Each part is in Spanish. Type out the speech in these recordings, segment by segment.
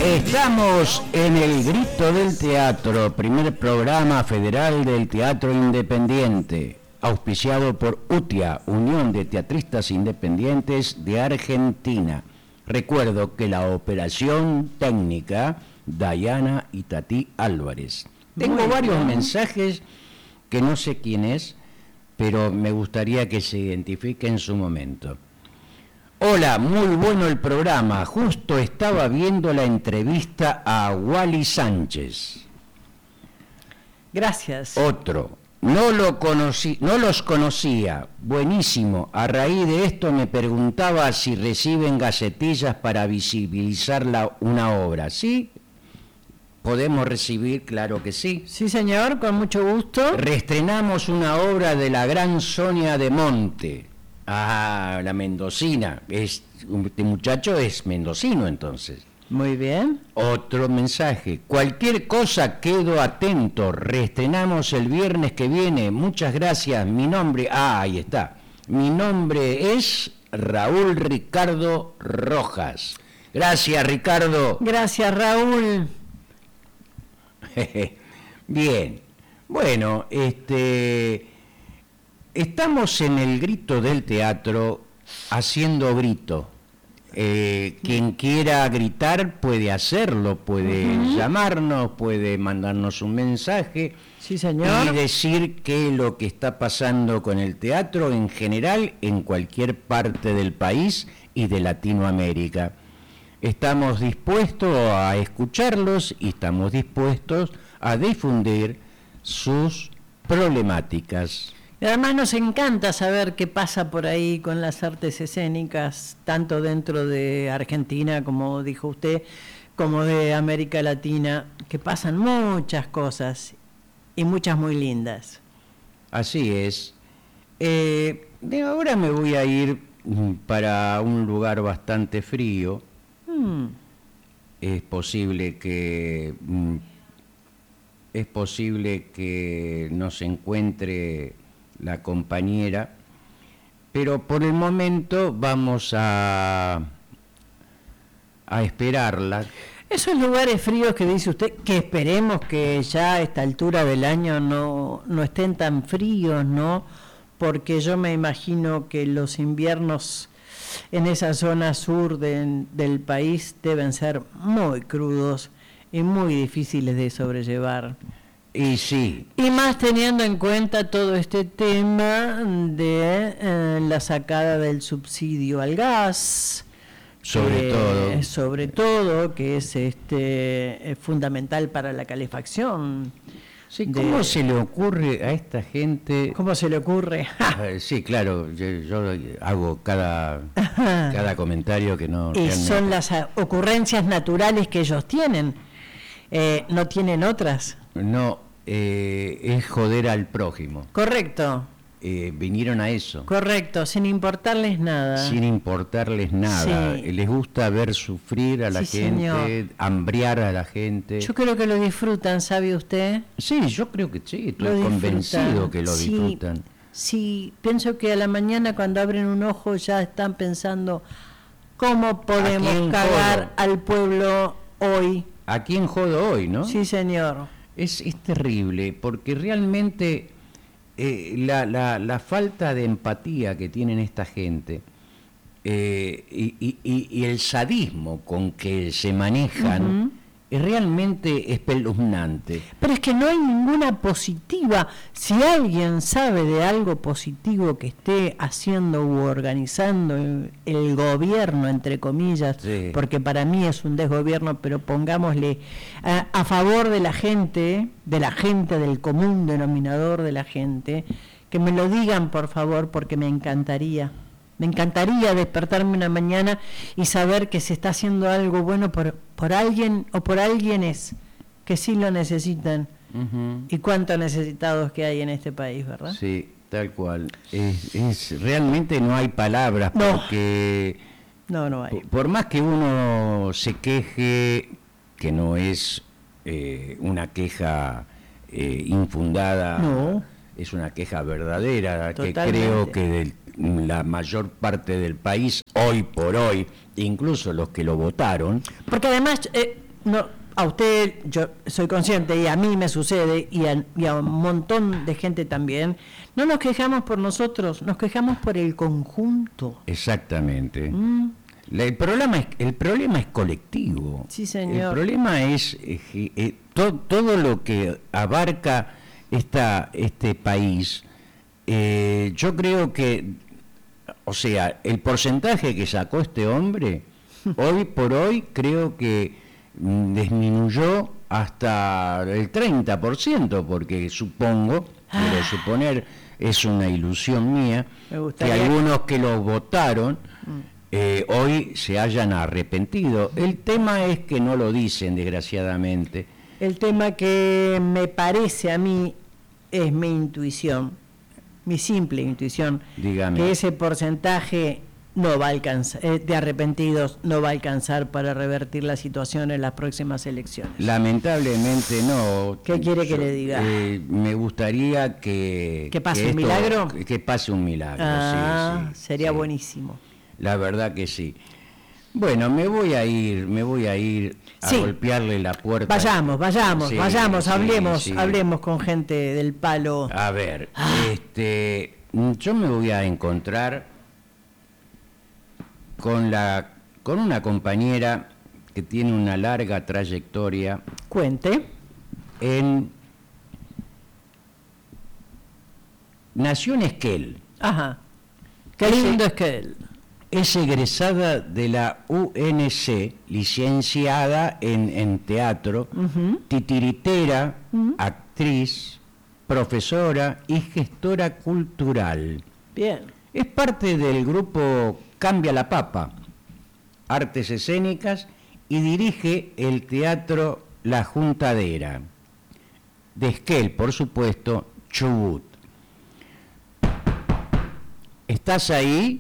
Estamos en El Grito del Teatro, primer programa federal del teatro independiente, auspiciado por UTIA, Unión de Teatristas Independientes de Argentina. Recuerdo que la operación técnica, Dayana Itatí Álvarez. Tengo varios mensajes que no sé quién es, pero me gustaría que se identifique en su momento. Hola, muy bueno el programa. Justo estaba viendo la entrevista a Wally Sánchez. Gracias. Otro, no los conocía. Buenísimo. A raíz de esto me preguntaba si reciben gacetillas para visibilizar una obra. ¿Sí? ¿Podemos recibir? Claro que sí. Sí, señor, con mucho gusto. Reestrenamos una obra de la gran Sonia de Monte. Ah, la mendocina. Este muchacho es mendocino, entonces. Muy bien. Otro mensaje. Cualquier cosa, quedo atento. Reestrenamos el viernes que viene. Muchas gracias. Mi nombre... ahí está. Mi nombre es Raúl Ricardo Rojas. Gracias, Ricardo. Gracias, Raúl. Bien. Bueno, estamos en El Grito del Teatro haciendo grito. Quien quiera gritar puede hacerlo, puede llamarnos, puede mandarnos un mensaje. Sí, señor. Y decir qué es lo que está pasando con el teatro en general en cualquier parte del país y de Latinoamérica. Estamos dispuestos a escucharlos y estamos dispuestos a difundir sus problemáticas. Y además nos encanta saber qué pasa por ahí con las artes escénicas, tanto dentro de Argentina, como dijo usted, como de América Latina, que pasan muchas cosas y muchas muy lindas. Así es. De ahora me voy a ir para un lugar bastante frío. Es posible que nos encuentre la compañera, pero por el momento vamos a esperarla. Esos lugares fríos que dice usted, que esperemos que ya a esta altura del año no estén tan fríos, ¿no? Porque yo me imagino que los inviernos en esa zona sur del país deben ser muy crudos y muy difíciles de sobrellevar. Y sí. Y más teniendo en cuenta todo este tema de la sacada del subsidio al gas. Sobre todo, que es fundamental para la calefacción. Sí, ¿cómo se le ocurre a esta gente? ¿Cómo se le ocurre? Sí, claro, yo hago cada comentario que no... Y son las ocurrencias naturales que ellos tienen. ¿No tienen otras? No, es joder al prójimo. Correcto. Vinieron a eso. Correcto, sin importarles nada. Sin importarles nada. Sí. Les gusta ver sufrir a la gente, señor. Hambriar a la gente. Yo creo que lo disfrutan, ¿sabe usted? Sí, yo creo que sí, estoy convencido que lo disfrutan. Sí, pienso que a la mañana cuando abren un ojo ya están pensando cómo podemos cagar al pueblo hoy. ¿A quién jodo hoy, no? Sí, señor. Es terrible, porque realmente la falta de empatía que tienen esta gente y el sadismo con que se manejan es realmente espeluznante. Pero es que no hay ninguna positiva. Si alguien sabe de algo positivo que esté haciendo u organizando el gobierno, entre comillas, sí, porque para mí es un desgobierno, pero pongámosle a favor de la gente, del común denominador de la gente, que me lo digan, por favor, porque me encantaría. Me encantaría despertarme una mañana y saber que se está haciendo algo bueno por alguien o por alguienes que sí lo necesitan. Y cuánto necesitados que hay en este país, ¿verdad? Sí, tal cual. Realmente no hay palabras, porque no hay. Por más que uno se queje, que no es una queja infundada, no, es una queja verdadera. Totalmente. Que creo que la mayor parte del país, hoy por hoy, incluso los que lo votaron. Porque además, no, a usted, yo soy consciente, y a mí me sucede, y a un montón de gente también, no nos quejamos por nosotros, nos quejamos por el conjunto. Exactamente. El problema es colectivo. Sí, señor. El problema es todo lo que abarca este país. Yo creo que, o sea, el porcentaje que sacó este hombre, hoy por hoy, creo que disminuyó hasta el 30%, porque supongo, pero suponer es una ilusión mía, que algunos que lo votaron hoy se hayan arrepentido. El tema es que no lo dicen, desgraciadamente. El tema que me parece a mí es mi intuición, mi simple intuición. Dígame. Que ese porcentaje no va a alcanzar, de arrepentidos no va a alcanzar para revertir la situación en las próximas elecciones. Lamentablemente no. ¿Qué quiere que le diga? Me gustaría que pase un milagro. Que pase un milagro. Sí, sería buenísimo. La verdad que sí. Bueno, me voy a ir a golpearle la puerta. Vayamos, hablemos con gente del palo. A ver, yo me voy a encontrar con una compañera que tiene una larga trayectoria. Cuente. Nació en Esquel. Ajá. Qué lindo Esquel. Es egresada de la UNC, licenciada en teatro, titiritera, actriz, profesora y gestora cultural. Bien. Es parte del grupo Cambia la Papa, Artes Escénicas, y dirige el teatro La Juntadera, de Esquel, por supuesto, Chubut. ¿Estás ahí?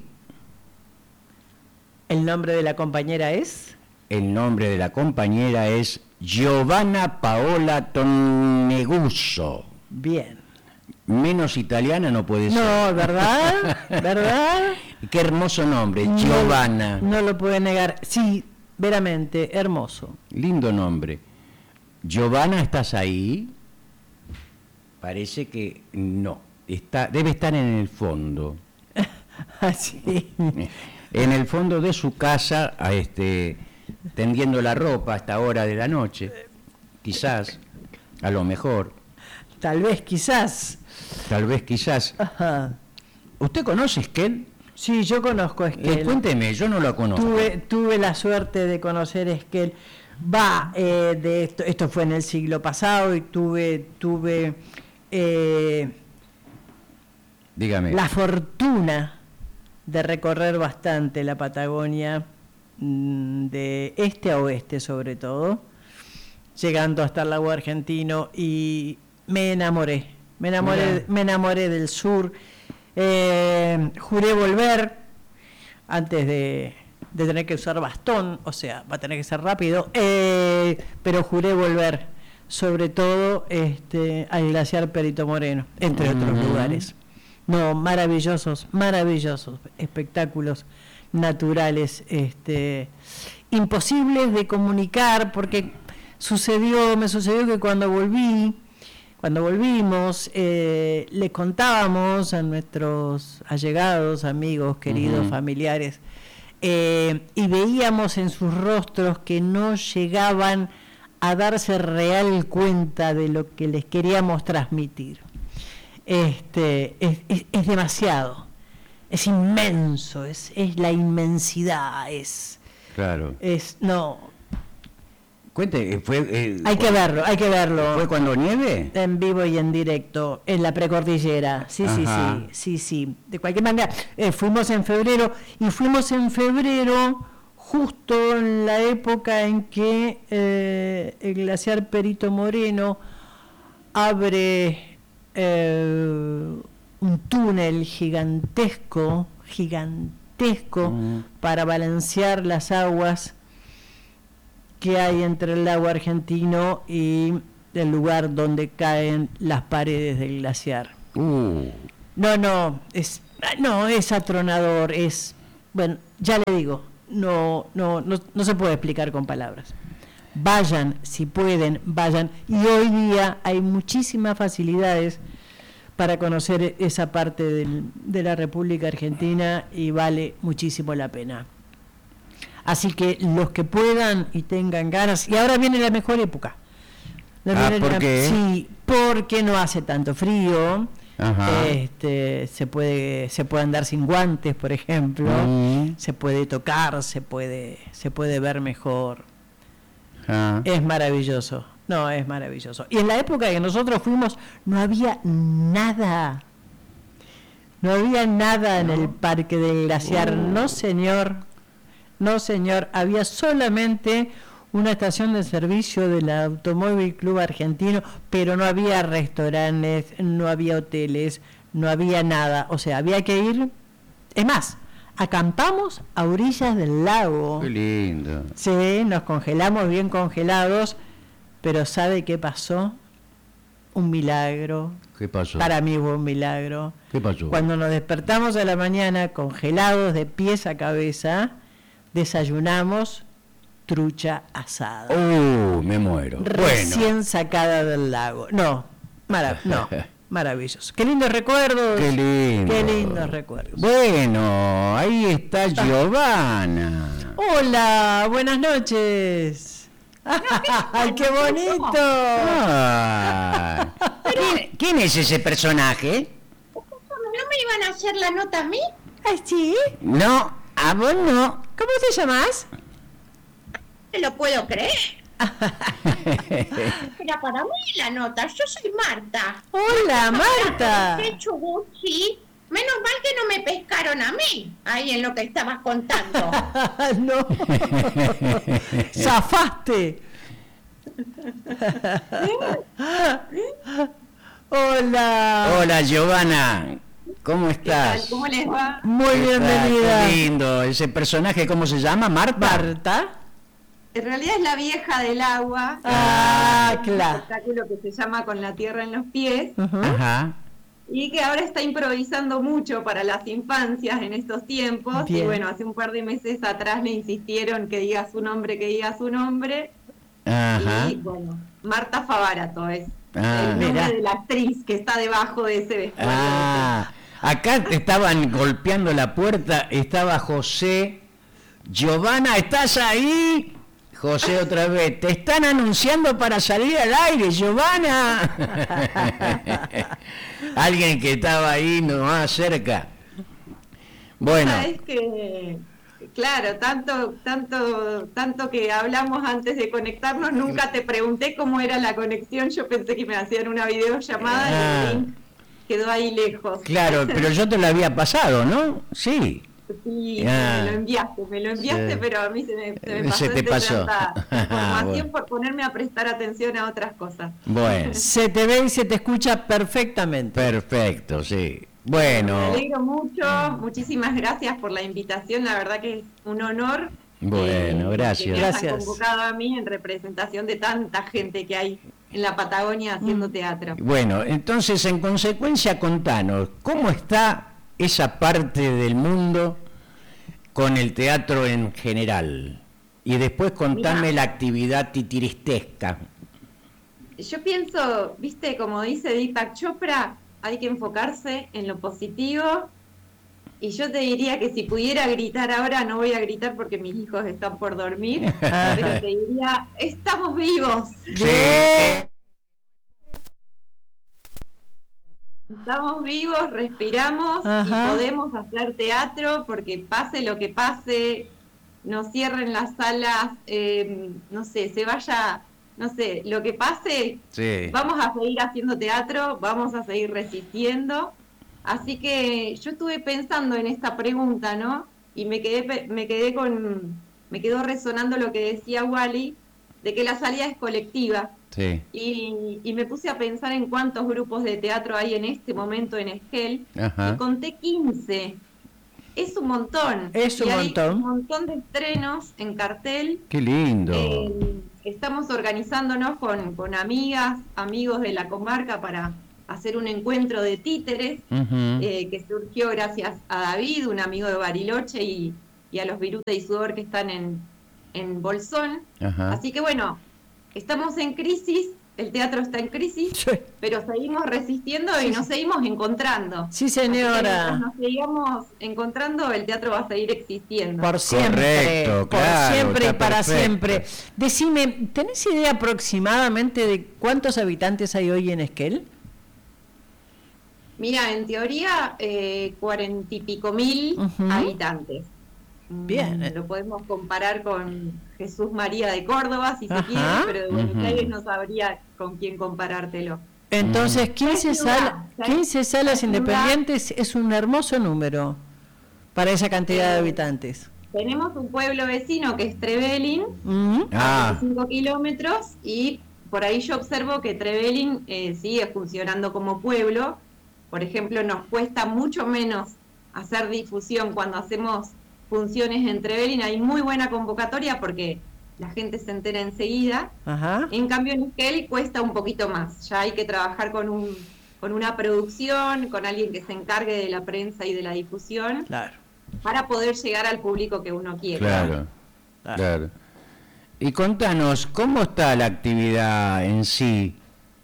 ¿El nombre de la compañera es? El nombre de la compañera es Giovanna Paola Tonneguso. Bien. Menos italiana no puede ser. No, ¿verdad? ¿Verdad? Qué hermoso nombre, Giovanna. No lo puede negar. Sí, veramente, hermoso. Lindo nombre. Giovanna, ¿estás ahí? Parece que no. Debe estar en el fondo. Así. En el fondo de su casa, tendiendo la ropa a esta hora de la noche. Quizás, a lo mejor. Tal vez, quizás. Ajá. ¿Usted conoce Esquel? Sí, yo conozco Esquel. Cuénteme, yo no lo conozco. Tuve la suerte de conocer Esquel. Esto fue en el siglo pasado, y tuve dígame, la fortuna de recorrer bastante la Patagonia, de este a oeste sobre todo, llegando hasta el lago argentino, y me enamoré del sur. Juré volver antes de tener que usar bastón, o sea, va a tener que ser rápido, pero juré volver, sobre todo al glaciar Perito Moreno, entre otros lugares. No, maravillosos espectáculos naturales, imposibles de comunicar, porque me sucedió que cuando volvimos, le contábamos a nuestros allegados, amigos, queridos, familiares, y veíamos en sus rostros que no llegaban a darse real cuenta de lo que les queríamos transmitir. Es demasiado, es inmenso, es la inmensidad, claro. Cuente, hay que verlo. ¿Fue cuando nieve? En vivo y en directo, en la precordillera. Sí. De cualquier manera, fuimos en febrero justo en la época en que el glaciar Perito Moreno abre un túnel gigantesco para balancear las aguas que hay entre el lago argentino y el lugar donde caen las paredes del glaciar. No, es atronador, bueno, ya le digo, no se puede explicar con palabras. Vayan, si pueden, vayan. Y hoy día hay muchísimas facilidades para conocer esa parte de la República Argentina y vale muchísimo la pena. Así que los que puedan y tengan ganas, y ahora viene la mejor época. ¿Por qué? Sí, porque no hace tanto frío. Se puede andar sin guantes, por ejemplo. Se puede tocar, se puede ver mejor. Es maravilloso. No, es maravilloso. Y en la época que nosotros fuimos no había nada. No había nada en el Parque del Glaciar. No, señor. No, señor. Había solamente una estación de servicio del Automóvil Club Argentino, pero no había restaurantes, no había hoteles, no había nada. O sea, había que ir. Es más, acampamos a orillas del lago. Qué lindo. Sí, nos congelamos bien congelados, pero ¿sabe qué pasó? Un milagro. ¿Qué pasó? Para mí fue un milagro. ¿Qué pasó? Cuando nos despertamos a la mañana congelados de pies a cabeza, desayunamos trucha asada. Me muero. Recién sacada del lago. No, maravilloso. Qué lindos recuerdos. Qué lindo. Qué lindos recuerdos. Bueno, ahí está Giovanna. Hola, buenas noches. ¡Ay, qué bonito! ¿Quién es ese personaje? ¿No me iban a hacer la nota a mí? ¿Ay, sí? No, a vos no. ¿Cómo te llamas? No lo puedo creer. Era para mí la nota. Yo soy Marta. Hola, Marta. Qué chubuchi. Menos mal que no me pescaron a mí, ahí en lo que estabas contando. No. Zafaste. Hola. Hola, Giovanna. ¿Cómo estás? ¿Cómo les va? Muy bienvenida. Qué lindo. ¿Ese personaje cómo se llama? ¿Marta? Marta. En realidad es la vieja del agua. Claro. Un espectáculo que se llama Con la tierra en los pies. Ajá. Y que ahora está improvisando mucho para las infancias en estos tiempos. Bien. Y bueno, hace un par de meses atrás le insistieron que diga su nombre. Ajá. Y bueno, Marta Favarato es el Mirá. nombre de la actriz que está debajo de ese vestuario. Acá te estaban golpeando la puerta, estaba José. Giovanna, ¿estás ahí? José otra vez, te están anunciando para salir al aire, Giovanna. Alguien que estaba ahí nomás cerca. Bueno. Es que, claro, tanto que hablamos antes de conectarnos, nunca te pregunté cómo era la conexión. Yo pensé que me hacían una videollamada y el link quedó ahí lejos. Claro, pero yo te lo había pasado, ¿no? Sí. Sí, me lo enviaste, sí. Pero a mí se me pasó tanta información bueno. Por ponerme a prestar atención a otras cosas. Bueno. Se te ve y se te escucha perfectamente. Perfecto, sí. Bueno. Me alegro mucho, muchísimas gracias por la invitación, la verdad que es un honor. Bueno, gracias. Que me hayan convocado a mí en representación de tanta gente que hay en la Patagonia haciendo teatro. Bueno, entonces en consecuencia contanos, ¿cómo está esa parte del mundo con el teatro en general? Y después contame la actividad titiristesca. Yo pienso, viste, como dice Deepak Chopra, hay que enfocarse en lo positivo. Y yo te diría que si pudiera gritar ahora, no voy a gritar porque mis hijos están por dormir, pero te diría, estamos vivos. Sí. Estamos vivos, respiramos. Ajá. Y podemos hacer teatro porque pase lo que pase, nos cierren las salas, no sé, se vaya, no sé, lo que pase, sí. Vamos a seguir haciendo teatro, vamos a seguir resistiendo. Así que yo estuve pensando en esta pregunta, ¿no? Y me quedó resonando lo que decía Wally, de que la salida es colectiva. Sí. Y me puse a pensar en cuántos grupos de teatro hay en este momento en Esquel. Ajá. Y conté 15. Es un montón. Es un montón. Hay un montón de estrenos en cartel. ¡Qué lindo! Estamos organizándonos con amigas, amigos de la comarca para hacer un encuentro de títeres, que surgió gracias a David, un amigo de Bariloche, y a los Viruta y Sudor que están en en Bolsón. Ajá. Así que bueno, estamos en crisis, el teatro está en crisis, Sí. pero seguimos resistiendo y nos seguimos encontrando. Sí, Así que señora. mientras nos sigamos encontrando, el teatro va a seguir existiendo. Por siempre, Correcto, por claro, siempre y está para perfecto. siempre. Decime, ¿tenés idea aproximadamente de cuántos habitantes hay hoy en Esquel? Mira, en teoría, 40 y pico mil Ujú. habitantes. Bien. Lo podemos comparar con Jesús María de Córdoba, si se Ajá. quiere, pero de Buenos Ujú. Aires no sabría con quién comparártelo. Entonces, Ya 15, es ciudad, ya 15 salas es ciudad. independientes es un hermoso número para esa cantidad de habitantes. Tenemos un pueblo vecino que es Trevelin, Mm. Ah, a 25 kilómetros, y por ahí yo observo que Trevelin sigue funcionando como pueblo. Por ejemplo, nos cuesta mucho menos hacer difusión cuando hacemos funciones en Trevelin. Hay muy buena convocatoria porque la gente se entera enseguida. Ajá. En cambio, en Esquel cuesta un poquito más. Ya hay que trabajar con una producción, con alguien que se encargue de la prensa y de la difusión Claro. para poder llegar al público que uno quiere. claro, Claro. claro. Y contanos, ¿cómo está la actividad en sí?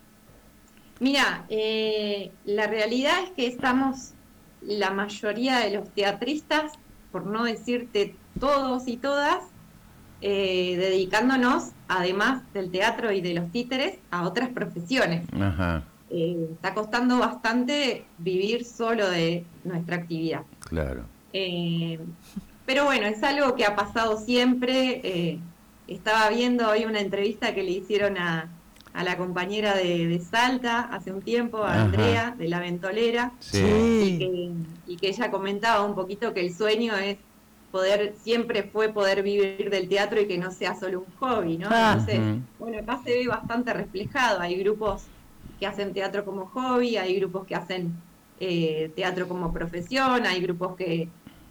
Mira, la realidad es que estamos, la mayoría de los teatristas, por no decirte todos y todas, dedicándonos, además del teatro y de los títeres, a otras profesiones. Ajá, Está costando bastante vivir solo de nuestra actividad. claro. Pero bueno, es algo que ha pasado siempre. Estaba viendo hoy una entrevista que le hicieron a la compañera de Salta hace un tiempo, a Ajá. Andrea, de La Ventolera, Sí. y que ella comentaba un poquito que el sueño es siempre fue poder vivir del teatro y que no sea solo un hobby, ¿no? Ah. Entonces, Ujú. bueno, acá se ve bastante reflejado. Hay grupos que hacen teatro como hobby, hay grupos que hacen teatro como profesión, hay grupos que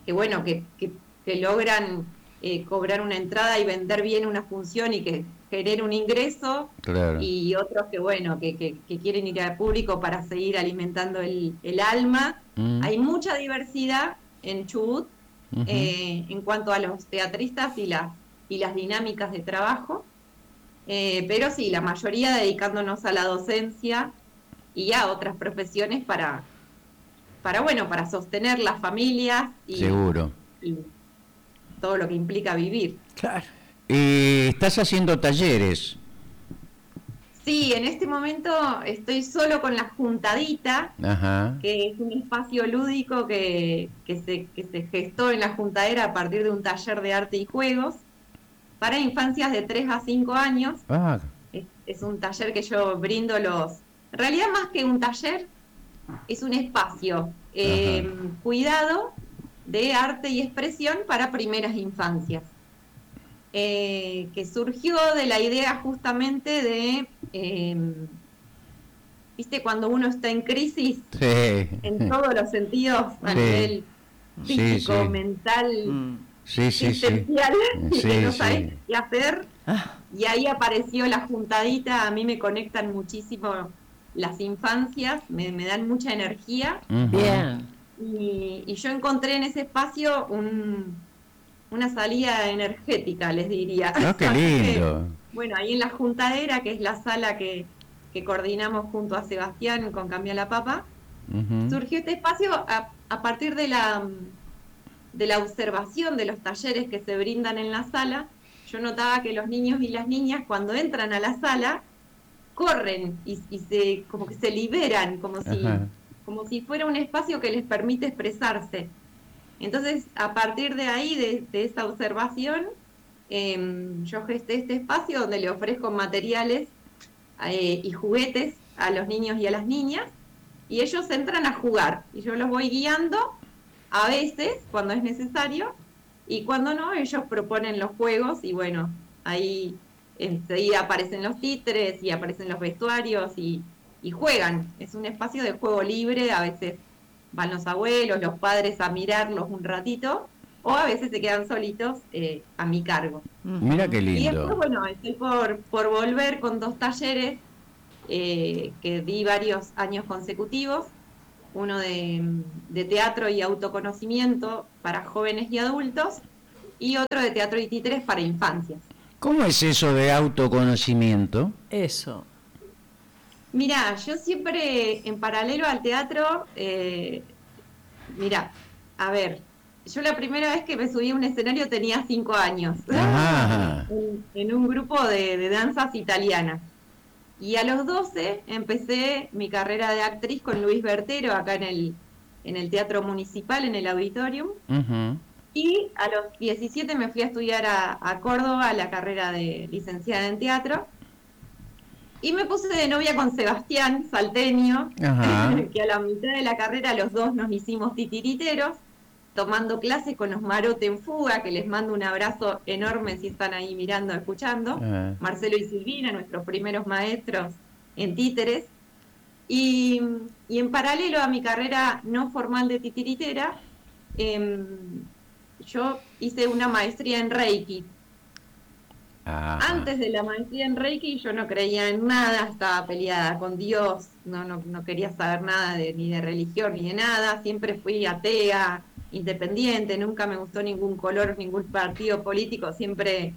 logran cobrar una entrada y vender bien una función y que genere un ingreso, Claro. y otros que quieren ir al público para seguir alimentando el alma. Mm. Hay mucha diversidad en Chubut Ujú. en cuanto a los teatristas y las dinámicas de trabajo, pero sí, la mayoría dedicándonos a la docencia y a otras profesiones para sostener las familias Seguro. y todo lo que implica vivir. Claro. Estás haciendo talleres. Sí, en este momento estoy solo con la Juntadita, Ajá. que es un espacio lúdico que se gestó en la Juntadera a partir de un taller de arte y juegos para infancias de 3 a 5 años. Ah, Es un taller que yo brindo en realidad, más que un taller, es un espacio cuidado de arte y expresión para primeras infancias. Que surgió de la idea justamente de, ¿viste? Cuando uno está en crisis, sí. en todos los sentidos, a Sí. nivel Sí, físico, sí. mental, Sí, sí, sí. existencial, y Sí, que no sí. sabés qué hacer. Ah, Y ahí apareció la Juntadita. A mí me conectan muchísimo las infancias, me dan mucha energía. Ujú. bien. Y yo encontré en ese espacio una salida energética, les diría. Ah, qué Así que, lindo. bueno, ahí en la Juntadera, que es la sala que coordinamos junto a Sebastián con Cambia la Papa, Ujú. surgió este espacio a partir de la observación de los talleres que se brindan en la sala. Yo notaba que los niños y las niñas, cuando entran a la sala, corren y como que se liberan, como si fuera un espacio que les permite expresarse. Entonces, a partir de ahí, de esa observación, yo gesté este espacio donde le ofrezco materiales y juguetes a los niños y a las niñas, y ellos entran a jugar, y yo los voy guiando, a veces, cuando es necesario, y cuando no, ellos proponen los juegos, y bueno, ahí enseguida aparecen los títeres y aparecen los vestuarios y juegan. Es un espacio de juego libre, a veces van los abuelos, los padres a mirarlos un ratito, o a veces se quedan solitos a mi cargo. Mira qué Y después, lindo. bueno, estoy por volver con 2 talleres que di varios años consecutivos, uno de teatro y autoconocimiento para jóvenes y adultos, y otro de teatro y títeres para infancias. ¿Cómo es eso de autoconocimiento? Eso. Mirá, yo siempre en paralelo al teatro, mirá, a ver, yo la primera vez que me subí a un escenario tenía 5 años, en un grupo de danzas italianas. Y a los 12 empecé mi carrera de actriz con Luis Bertero, acá en el Teatro Municipal, en el Auditorium. Y a los 17 me fui a estudiar a Córdoba la carrera de licenciada en teatro. Y me puse de novia con Sebastián, salteño, que a la mitad de la carrera los dos nos hicimos titiriteros, tomando clases con los Marote en Fuga, que les mando un abrazo enorme si están ahí mirando, escuchando. Marcelo y Silvina, nuestros primeros maestros en títeres. Y en paralelo a mi carrera no formal de titiritera, yo hice una maestría en Reiki. Antes de la maestría en Reiki yo no creía en nada, estaba peleada con Dios, no quería saber nada ni de religión ni de nada, siempre fui atea, independiente, nunca me gustó ningún color, ningún partido político, siempre,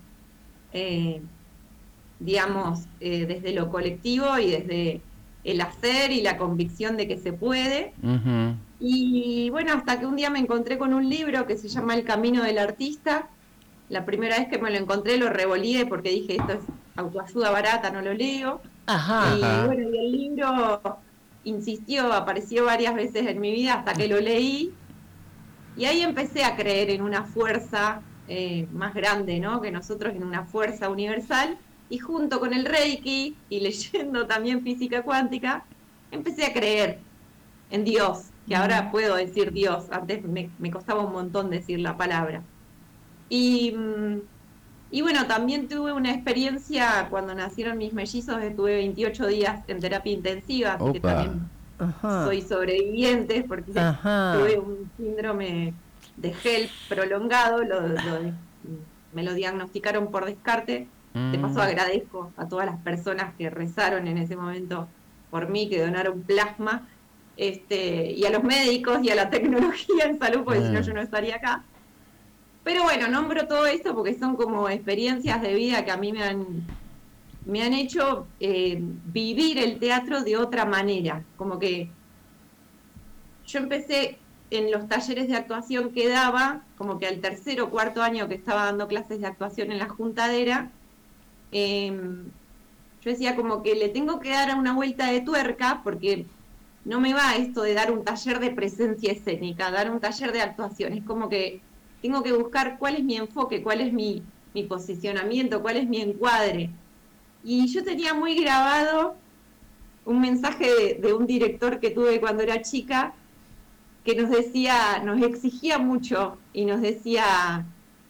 desde lo colectivo y desde el hacer y la convicción de que se puede. Y bueno, hasta que un día me encontré con un libro que se llama El Camino del Artista. La primera vez que me lo encontré lo revolví porque dije, esto es autoayuda barata, no lo leo. Y bueno, y el libro apareció varias veces en mi vida hasta que lo leí. Y ahí empecé a creer en una fuerza más grande, ¿no? Que nosotros, en una fuerza universal. Y junto con el Reiki y leyendo también física cuántica, empecé a creer en Dios, que ahora puedo decir Dios. Antes me costaba un montón decir la palabra. Y bueno, también tuve una experiencia cuando nacieron mis mellizos, estuve 28 días en terapia intensiva, así que también soy sobreviviente, porque tuve un síndrome de HELP prolongado, me lo diagnosticaron por descarte. De paso agradezco a todas las personas que rezaron en ese momento por mí, que donaron plasma, y a los médicos y a la tecnología en salud, porque si no yo no estaría acá. Pero bueno, nombro todo esto porque son como experiencias de vida que a mí me han hecho vivir el teatro de otra manera. Como que yo empecé en los talleres de actuación que daba, como que al 3er o 4.º año que estaba dando clases de actuación en la Juntadera, yo decía como que le tengo que dar una vuelta de tuerca, porque no me va esto de dar un taller de presencia escénica, dar un taller de actuación. Es como que tengo que buscar cuál es mi enfoque, cuál es mi posicionamiento, cuál es mi encuadre. Y yo tenía muy grabado un mensaje de un director que tuve cuando era chica, que nos exigía mucho y nos decía,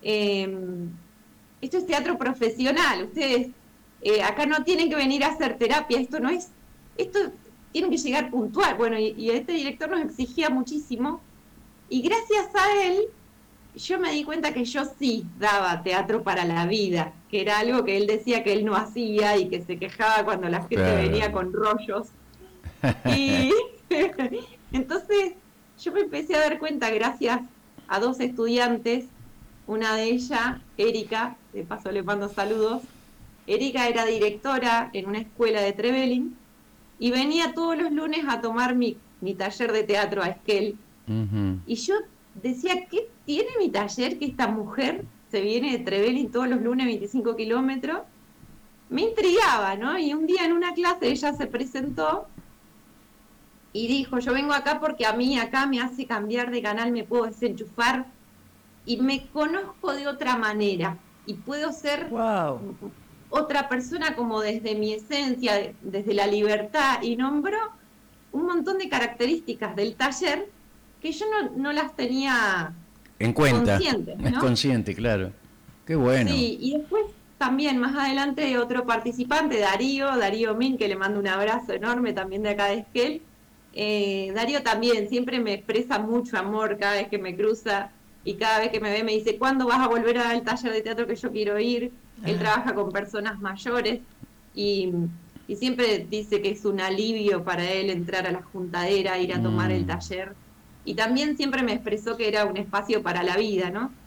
esto es teatro profesional, ustedes acá no tienen que venir a hacer terapia, esto tienen que llegar puntual. Bueno, y este director nos exigía muchísimo, y gracias a él yo me di cuenta que yo sí daba teatro para la vida, que era algo que él decía que él no hacía y que se quejaba cuando la gente venía con rollos. Y entonces yo me empecé a dar cuenta gracias a 2 estudiantes, una de ellas, Erika, de paso le mando saludos. Erika era directora en una escuela de Trevelin y venía todos los lunes a tomar mi taller de teatro a Esquel. Y yo decía, ¿qué tiene mi taller que esta mujer se viene de Trevelin todos los lunes 25 kilómetros? Me intrigaba, ¿no? Y un día en una clase ella se presentó y dijo, yo vengo acá porque a mí acá me hace cambiar de canal, me puedo desenchufar y me conozco de otra manera y puedo ser otra persona como desde mi esencia, desde la libertad, y nombró un montón de características del taller que yo no las tenía en cuenta, conscientes, ¿no? Es consciente, claro. Qué bueno. Sí, y después también más adelante otro participante, Darío Min, que le mando un abrazo enorme también de acá de Esquel. Darío también siempre me expresa mucho amor cada vez que me cruza y cada vez que me ve me dice, ¿cuándo vas a volver al taller de teatro que yo quiero ir? Él trabaja con personas mayores y siempre dice que es un alivio para él entrar a la Juntadera, ir a tomar el taller. Y también siempre me expresó que era un espacio para la vida, ¿no?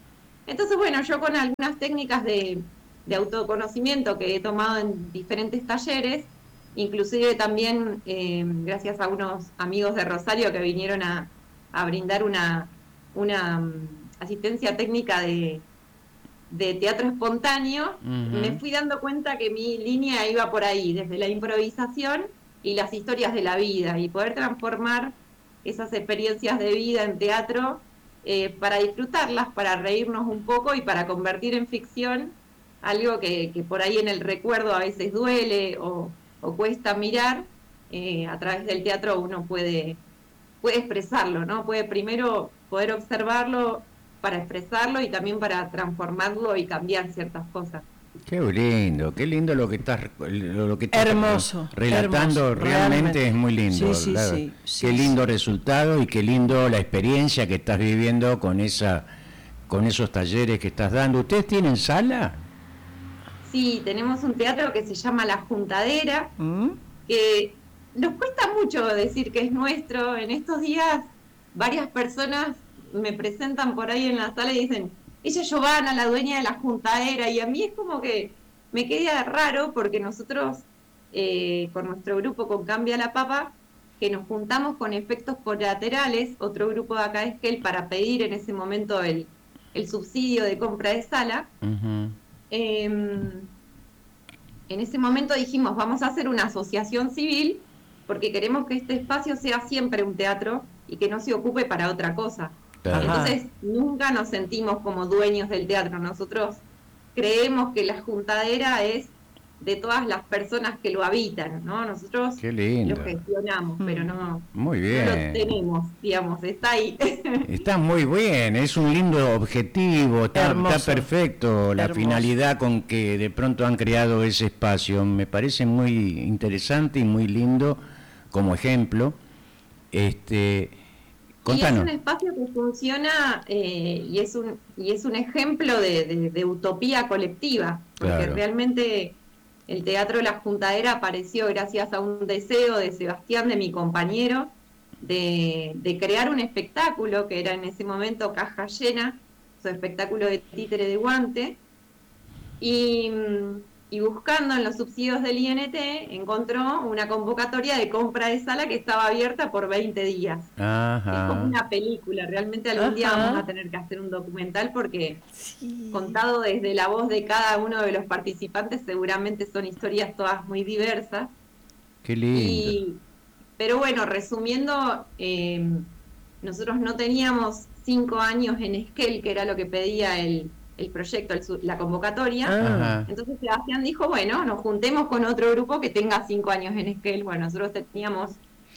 Entonces, bueno, yo con algunas técnicas de autoconocimiento que he tomado en diferentes talleres, inclusive también gracias a unos amigos de Rosario que vinieron a brindar una asistencia técnica de teatro espontáneo, me fui dando cuenta que mi línea iba por ahí, desde la improvisación y las historias de la vida, y poder transformar esas experiencias de vida en teatro para disfrutarlas, para reírnos un poco y para convertir en ficción algo que por ahí en el recuerdo a veces duele o cuesta mirar. A través del teatro uno puede expresarlo, ¿no? Puede primero poder observarlo para expresarlo y también para transformarlo y cambiar ciertas cosas. Qué lindo lo que estás hermoso, relatando, hermoso, realmente es muy lindo. Sí, qué lindo resultado y qué lindo la experiencia que estás viviendo con esos talleres que estás dando. ¿Ustedes tienen sala? Sí, tenemos un teatro que se llama La Juntadera, que nos cuesta mucho decir que es nuestro. En estos días varias personas me presentan por ahí en la sala y dicen, ella es Giovanna, la dueña de La Juntadera, y a mí es como que me queda raro porque nosotros, con nuestro grupo, con Cambia la Papa, que nos juntamos con Efectos Colaterales, otro grupo de acá de Esquel, para pedir en ese momento el subsidio de compra de sala. En ese momento dijimos, vamos a hacer una asociación civil porque queremos que este espacio sea siempre un teatro y que no se ocupe para otra cosa. Entonces nunca nos sentimos como dueños del teatro. Nosotros creemos que La Juntadera es de todas las personas que lo habitan, ¿no? Nosotros lo gestionamos, pero no, muy bien. No lo tenemos, digamos, está ahí. Está muy bien, es un lindo objetivo, está perfecto la finalidad con que de pronto han creado ese espacio. Me parece muy interesante y muy lindo como ejemplo. Contanos. Y es un espacio que funciona y es un ejemplo de utopía colectiva, porque realmente el Teatro La Juntadera apareció gracias a un deseo de Sebastián, de mi compañero, de crear un espectáculo que era en ese momento Caja Llena, su espectáculo de títere de guante, y buscando en los subsidios del INT encontró una convocatoria de compra de sala que estaba abierta por 20 días. Es como una película, realmente algún día vamos a tener que hacer un documental porque contado desde la voz de cada uno de los participantes seguramente son historias todas muy diversas. Qué lindo. Pero bueno, resumiendo, nosotros no teníamos 5 años en Esquel, que era lo que pedía el proyecto, la convocatoria. Entonces Sebastián dijo, bueno, nos juntemos con otro grupo que tenga 5 años en Esquel. Bueno, nosotros teníamos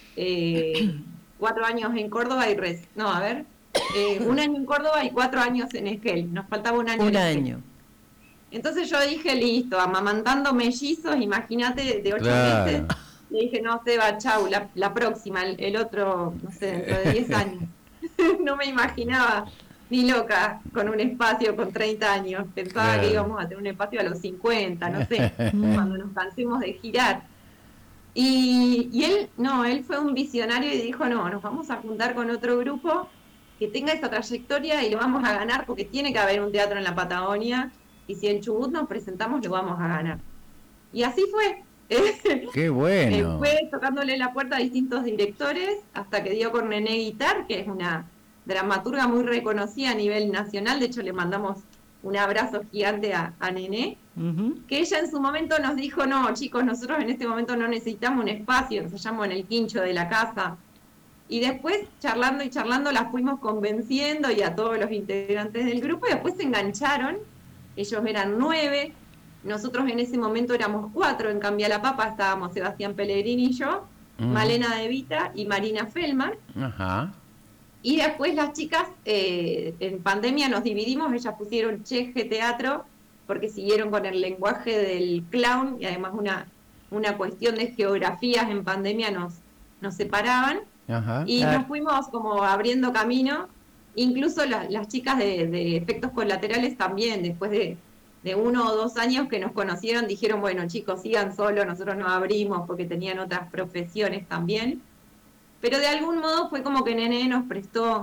4 años en Córdoba y 1 año en Córdoba y 4 años en Esquel. Nos faltaba un año. Un año. Entonces yo dije, listo, amamantando mellizos, imagínate, de 8 meses. Le dije, no, Seba, chau, la próxima, el otro, no sé, dentro de 10 años. No me imaginaba ni loca con un espacio con 30 años. Pensaba que íbamos a tener un espacio a los 50, no sé, cuando nos cansemos de girar. Y él fue un visionario y dijo, no, nos vamos a juntar con otro grupo que tenga esa trayectoria y lo vamos a ganar porque tiene que haber un teatro en la Patagonia y si en Chubut nos presentamos lo vamos a ganar. Y así fue. ¡Qué bueno! Fue tocándole la puerta a distintos directores hasta que dio con Nené Guitar, que es una dramaturga muy reconocida a nivel nacional. De hecho le mandamos un abrazo gigante a Nené, que ella en su momento nos dijo, no chicos, nosotros en este momento no necesitamos un espacio, ensayamos en el quincho de la casa. Y después charlando y charlando las fuimos convenciendo y a todos los integrantes del grupo y después se engancharon. Ellos eran 9, nosotros en ese momento éramos 4, en Cambia la Papa estábamos Sebastián Pellegrini y yo, Malena De Vita y Marina Feldman. Y después las chicas, en pandemia nos dividimos, ellas pusieron Cheje Teatro, porque siguieron con el lenguaje del clown, y además una cuestión de geografías en pandemia nos separaban, y nos fuimos como abriendo camino, incluso las chicas de Efectos Colaterales también, después de 1 o 2 años que nos conocieron, dijeron, bueno chicos, sigan solos, nosotros nos abrimos, porque tenían otras profesiones también. Pero de algún modo fue como que Nené nos prestó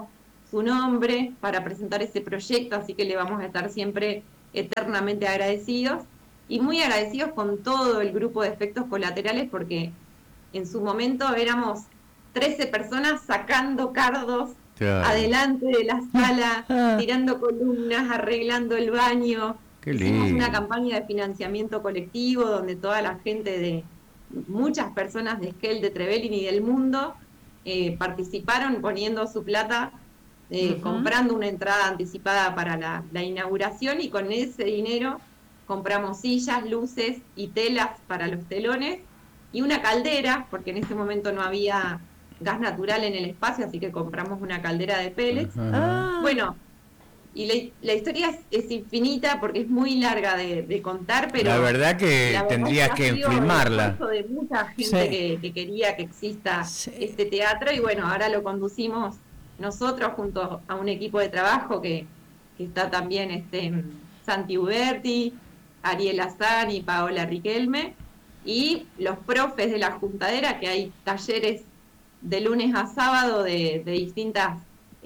su nombre para presentar ese proyecto, así que le vamos a estar siempre eternamente agradecidos y muy agradecidos con todo el grupo de efectos colaterales porque en su momento éramos 13 personas sacando cardos adelante de la sala, tirando columnas, arreglando el baño. Hicimos una campaña de financiamiento colectivo donde toda la gente de muchas personas de Esquel, de Trevelin y del mundo participaron poniendo su plata, comprando una entrada anticipada para la inauguración y con ese dinero compramos sillas, luces y telas para los telones y una caldera, porque en ese momento no había gas natural en el espacio, así que compramos una caldera de pellets. Bueno, y la historia es infinita porque es muy larga de contar, pero la verdad que tendrías que filmarla. De mucha gente que quería que exista este teatro y bueno, ahora lo conducimos nosotros junto a un equipo de trabajo que está también Santi Uberti, Ariel Azani, Paola Riquelme y los profes de la Juntadera, que hay talleres de lunes a sábado de distintas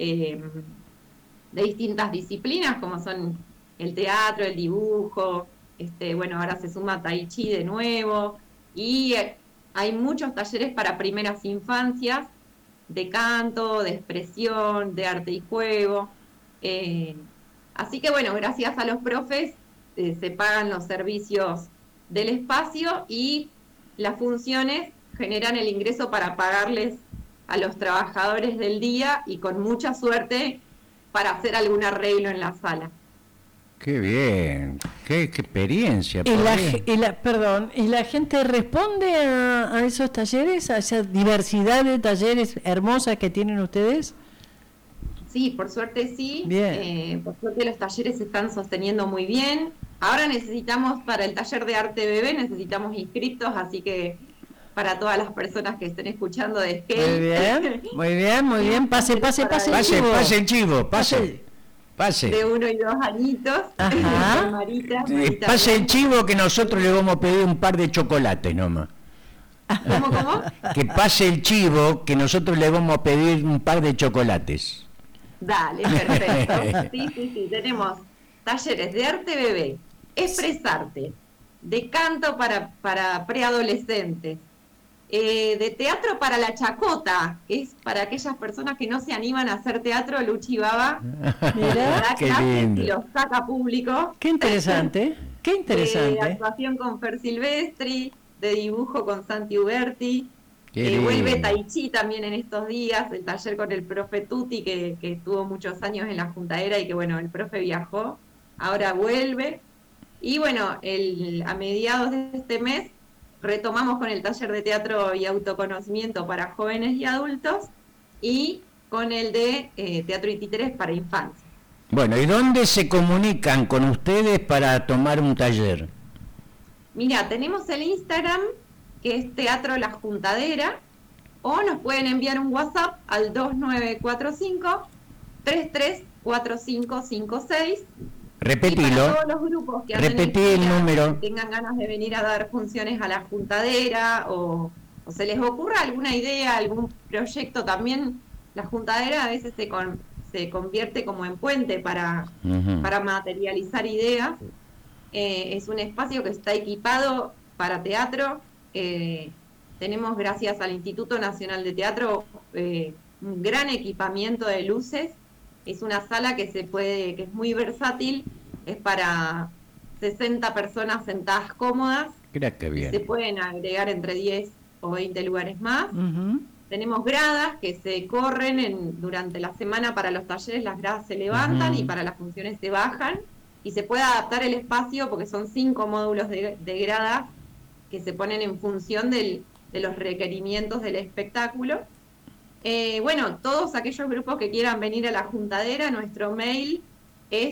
disciplinas, como son el teatro, el dibujo, bueno, ahora se suma Tai Chi de nuevo, y hay muchos talleres para primeras infancias, de canto, de expresión, de arte y juego. Así que bueno, gracias a los profes se pagan los servicios del espacio y las funciones generan el ingreso para pagarles a los trabajadores del día y con mucha suerte para hacer algún arreglo en la sala. Qué bien, qué experiencia. Perdón, ¿y la gente responde a esos talleres, a esa diversidad de talleres hermosas que tienen ustedes? Sí, por suerte sí. Bien. Por suerte los talleres se están sosteniendo muy bien. Ahora necesitamos, para el taller de arte bebé, necesitamos inscriptos, así que para todas las personas que estén escuchando de Esquel. Muy bien. Pase el chivo. Pase. De 1 y 2 añitos. Marita, pase el chivo que nosotros le vamos a pedir un par de chocolates nomás. ¿Cómo? Que pase el chivo que nosotros le vamos a pedir un par de chocolates. Dale, perfecto. Sí. Tenemos talleres de arte bebé, expresarte, de canto para preadolescentes, de teatro para la chacota, que es para aquellas personas que no se animan a hacer teatro. Luchi Baba da clases y los saca público. Qué interesante. De actuación con Fer Silvestri, de dibujo con Santi Uberti. Vuelve Tai Chi también en estos días, el taller con el profe Tuti, que estuvo muchos años en la Juntadera y que bueno, el profe viajó, ahora vuelve. Y bueno, a mediados de este mes retomamos con el taller de teatro y autoconocimiento para jóvenes y adultos y con el de teatro y títeres para infancia. Bueno, ¿y dónde se comunican con ustedes para tomar un taller? Mira, tenemos el Instagram, que es Teatro La Juntadera, o nos pueden enviar un WhatsApp al 2945-334556. Repetilo. Y para todos los grupos que el número. tengan ganas de venir a dar funciones a la Juntadera o se les ocurra alguna idea, algún proyecto también, la Juntadera a veces se convierte como en puente para materializar ideas. Es un espacio que está equipado para teatro. Tenemos, gracias al Instituto Nacional de Teatro, un gran equipamiento de luces. Es una sala que es muy versátil, es para 60 personas sentadas cómodas. Qué bien. Se pueden agregar entre 10 o 20 lugares más. Tenemos gradas que se corren durante la semana. Para los talleres las gradas se levantan y para las funciones se bajan, y se puede adaptar el espacio porque son 5 módulos de gradas que se ponen en función de los requerimientos del espectáculo. Bueno, todos aquellos grupos que quieran venir a la Juntadera, nuestro mail es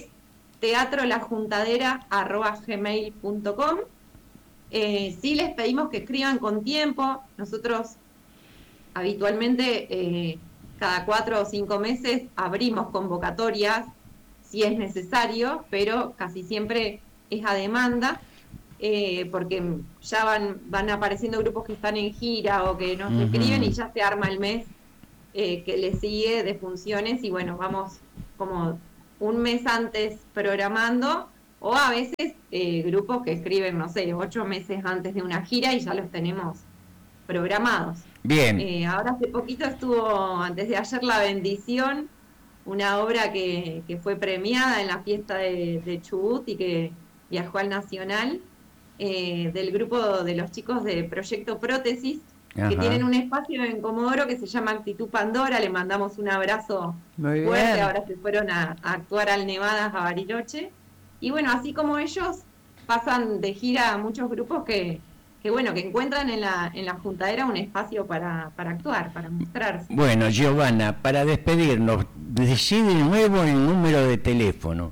teatrolajuntadera@gmail.com. Sí les pedimos que escriban con tiempo. Nosotros habitualmente cada 4 o 5 meses abrimos convocatorias si es necesario, pero casi siempre es a demanda. Porque ya van apareciendo grupos que están en gira o que nos escriben y ya se arma el mes que le sigue de funciones y bueno, vamos como un mes antes programando, o a veces grupos que escriben, no sé, 8 meses antes de una gira y ya los tenemos programados. Bien. Ahora hace poquito estuvo, antes de ayer, La Bendición, una obra que fue premiada en la fiesta de Chubut y que viajó al Nacional, del grupo de los chicos de Proyecto Prótesis, que tienen un espacio en Comodoro que se llama Actitud Pandora. Le mandamos un abrazo fuerte. Ahora se fueron a actuar al Nevadas, a Bariloche. Y bueno, así como ellos, pasan de gira a muchos grupos que encuentran en la Juntadera un espacio para actuar, para mostrarse. Bueno, Giovanna, para despedirnos, decí de nuevo el número de teléfono.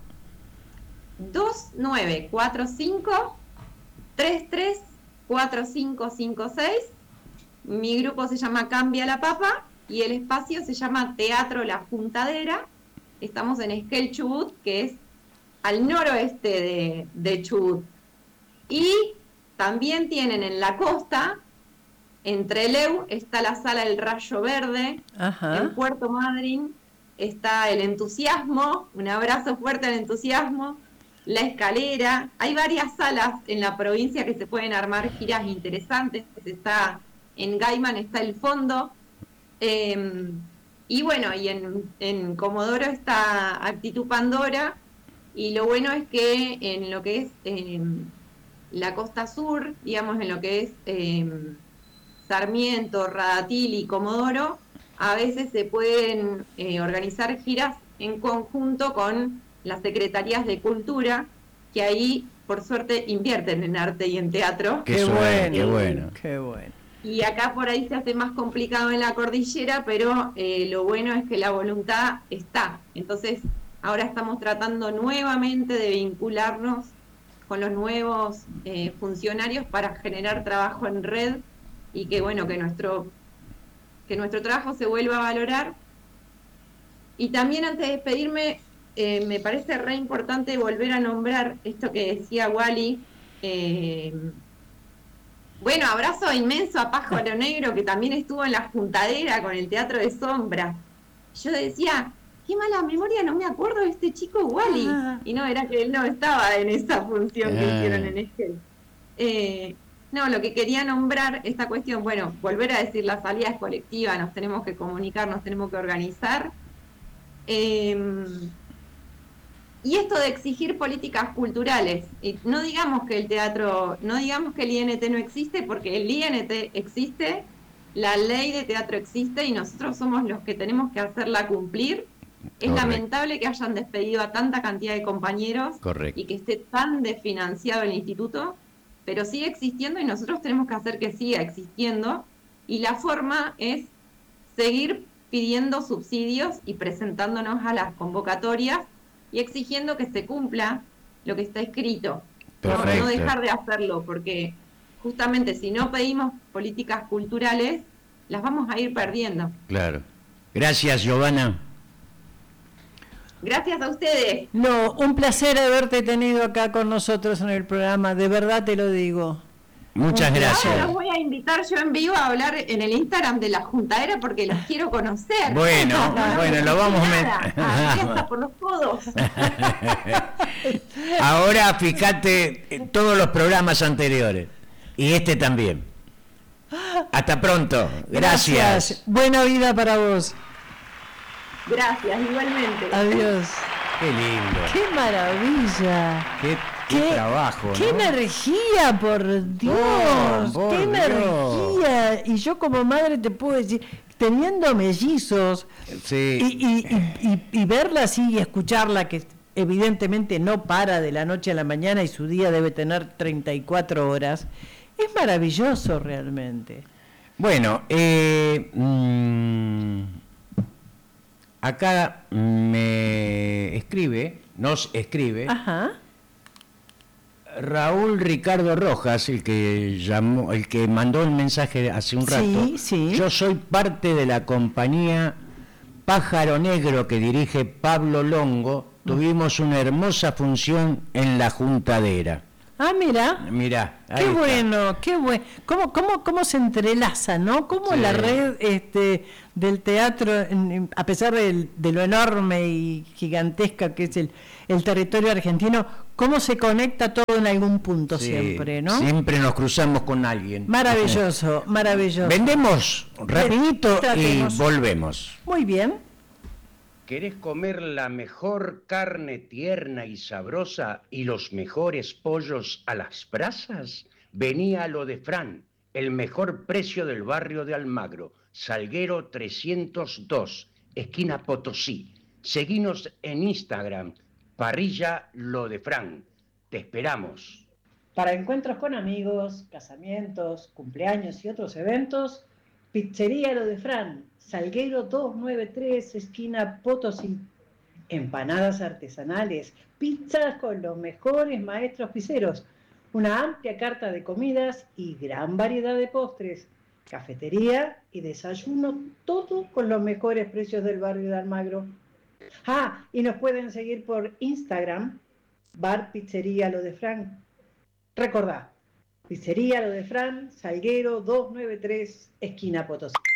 2945-334556. Mi grupo se llama Cambia la Papa y el espacio se llama Teatro La Juntadera. Estamos en Esquel, Chubut, que es al noroeste de Chubut. Y también tienen en la costa, en Trelew, está la Sala El Rayo Verde. En Puerto Madryn está El Entusiasmo, un abrazo fuerte al Entusiasmo, La Escalera. Hay varias salas en la provincia que se pueden armar giras interesantes. En Gaiman está El Fondo, y bueno, y en Comodoro está Actitud Pandora, y lo bueno es que en lo que es la costa sur, digamos, en lo que es Sarmiento, Radatil y Comodoro, a veces se pueden organizar giras en conjunto con las secretarías de cultura, que ahí, por suerte, invierten en arte y en teatro. Qué bueno. Y acá por ahí se hace más complicado en la cordillera, pero lo bueno es que la voluntad está. Entonces, ahora estamos tratando nuevamente de vincularnos con los nuevos funcionarios para generar trabajo en red y que nuestro trabajo se vuelva a valorar. Y también, antes de despedirme, me parece re importante volver a nombrar esto que decía Wally. Abrazo inmenso a Pájaro Negro, que también estuvo en la Juntadera con el Teatro de Sombra. Yo decía, qué mala memoria, no me acuerdo de este chico Wally. Y no, era que él no estaba en esa función que hicieron en Esquel. No, lo que quería nombrar, esta cuestión, volver a decir, la salida es colectiva, nos tenemos que comunicar, nos tenemos que organizar. Y esto de exigir políticas culturales, y no digamos que el teatro, no digamos que el INT no existe, porque el INT existe, la ley de teatro existe y nosotros somos los que tenemos que hacerla cumplir. Es lamentable que hayan despedido a tanta cantidad de compañeros y que esté tan desfinanciado el instituto, pero sigue existiendo y nosotros tenemos que hacer que siga existiendo, y la forma es seguir pidiendo subsidios y presentándonos a las convocatorias y exigiendo que se cumpla lo que está escrito. No dejar de hacerlo, porque justamente si no pedimos políticas culturales, las vamos a ir perdiendo. Claro. Gracias, Giovanna. Gracias a ustedes. No, un placer haberte tenido acá con nosotros en el programa, de verdad te lo digo. Muchas gracias. Ahora los voy a invitar yo en vivo a hablar en el Instagram de la Juntadera porque los quiero conocer. Bueno, lo vamos a meter. Hasta por los codos. Ahora fíjate todos los programas anteriores y este también. Hasta pronto. Gracias. Buena vida para vos. Gracias, igualmente. Adiós. Qué lindo. Qué maravilla. Qué trabajo, qué energía, por Dios, qué energía. Y yo como madre te puedo decir, teniendo mellizos, y verla así y escucharla, que evidentemente no para de la noche a la mañana y su día debe tener 34 horas, es maravilloso realmente. Bueno, acá nos escribe Raúl Ricardo Rojas, el que mandó el mensaje hace un rato. Sí. Yo soy parte de la compañía Pájaro Negro que dirige Pablo Longo. Tuvimos una hermosa función en la Juntadera. Ah, mira. Mirá, ahí Qué está. bueno, qué bueno. ¿Cómo se entrelaza, ¿no? Cómo Sí. la red del teatro, a pesar de lo enorme y gigantesca que es el territorio argentino, cómo se conecta todo en algún punto Sí, siempre, ¿no? Siempre nos cruzamos con alguien. Maravilloso, maravilloso. Vendemos rapidito y Tratemos. volvemos. Muy bien. ¿Querés comer la mejor carne tierna y sabrosa y los mejores pollos a las brasas? Vení a Lo de Fran, el mejor precio del barrio de Almagro, Salguero 302, esquina Potosí. Seguinos en Instagram, parrilla Lo de Fran. Te esperamos. Para encuentros con amigos, casamientos, cumpleaños y otros eventos, Pizzería Lo de Fran, Salguero 293, esquina Potosí. Empanadas artesanales, pizzas con los mejores maestros pizzeros, una amplia carta de comidas y gran variedad de postres, cafetería y desayuno, todo con los mejores precios del barrio de Almagro. Ah, y nos pueden seguir por Instagram, Bar Pizzería Lo de Fran. Recordá, Pizzería Lo de Fran, Salguero 293, esquina Potosí.